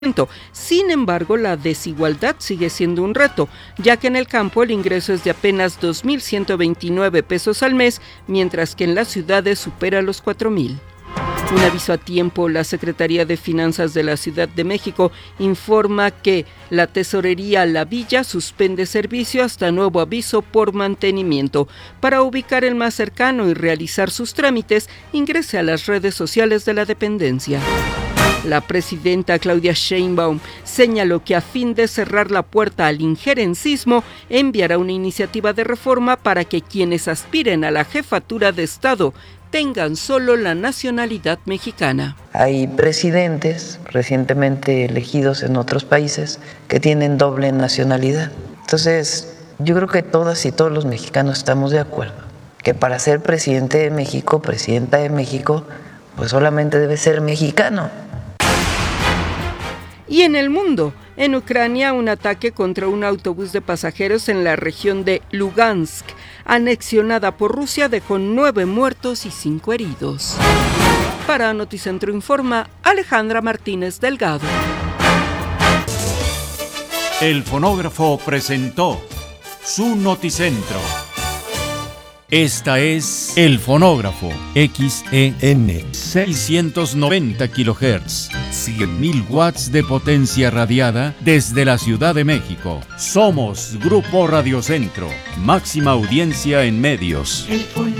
Sin embargo, la desigualdad sigue siendo un reto, ya que en el campo el ingreso es de apenas 2.129 pesos al mes, mientras que en las ciudades supera los 4.000. Un aviso a tiempo: la Secretaría de Finanzas de la Ciudad de México informa que la Tesorería La Villa suspende servicio hasta nuevo aviso por mantenimiento. Para ubicar el más cercano y realizar sus trámites, ingrese a las redes sociales de la dependencia. La presidenta Claudia Sheinbaum señaló que a fin de cerrar la puerta al injerencismo, enviará una iniciativa de reforma para que quienes aspiren a la jefatura de Estado tengan solo la nacionalidad mexicana. Hay presidentes recientemente elegidos en otros países que tienen doble nacionalidad. Entonces, yo creo que todas y todos los mexicanos estamos de acuerdo que para ser presidente de México, presidenta de México, pues solamente debe ser mexicano. Y en el mundo, en Ucrania, un ataque contra un autobús de pasajeros en la región de Lugansk, anexionada por Rusia, dejó 9 muertos y 5 heridos. Para Noticentro Informa, Alejandra Martínez Delgado. El Fonógrafo presentó su Noticentro. Esta es El Fonógrafo, XEN 690 kHz, 100.000 watts de potencia radiada desde la Ciudad de México. Somos Grupo Radio Centro, máxima audiencia en medios. El Fonógrafo.